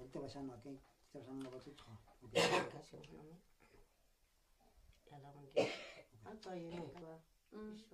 Te vas a no que te vas a no vas a Casi no. Ya la mandé. Ah, todavía nunca va.